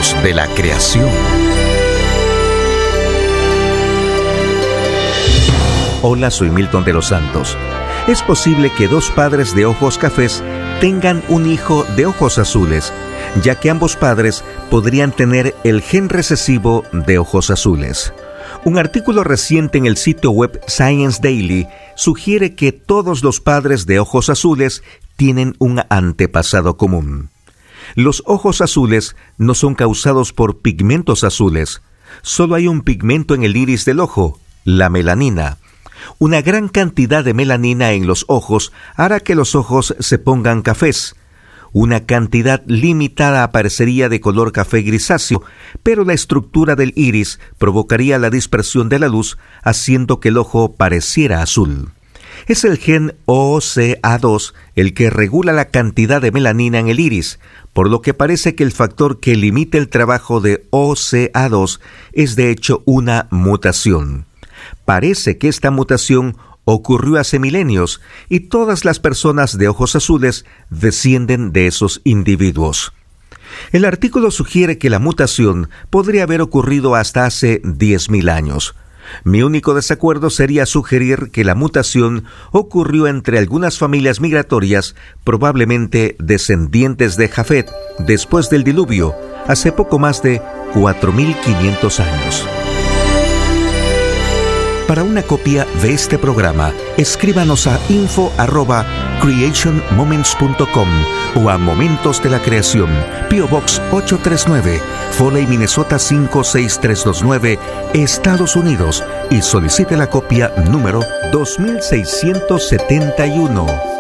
Momentos de la creación. Hola, soy Milton de los Santos. Es posible que dos padres de ojos cafés tengan un hijo de ojos azules, ya que ambos padres podrían tener el gen recesivo de ojos azules. Un artículo reciente en el sitio web Science Daily sugiere que todos los padres de ojos azules tienen un antepasado común. Los ojos azules no son causados por pigmentos azules. Solo hay un pigmento en el iris del ojo, la melanina. Una gran cantidad de melanina en los ojos hará que los ojos se pongan cafés. Una cantidad limitada aparecería de color café grisáceo, pero la estructura del iris provocaría la dispersión de la luz, haciendo que el ojo pareciera azul. Es el gen OCA2 el que regula la cantidad de melanina en el iris, por lo que parece que el factor que limita el trabajo de OCA2 es de hecho una mutación. Parece que esta mutación ocurrió hace milenios y todas las personas de ojos azules descienden de esos individuos. El artículo sugiere que la mutación podría haber ocurrido hasta hace 10.000 años. Mi único desacuerdo sería sugerir que la mutación ocurrió entre algunas familias migratorias, probablemente descendientes de Jafet, después del diluvio, hace poco más de 4.500 años. Para una copia de este programa, escríbanos a info@creationmoments.com o a Momentos de la Creación, P.O. Box 839, Foley, Minnesota 56329, Estados Unidos, y solicite la copia número 2671.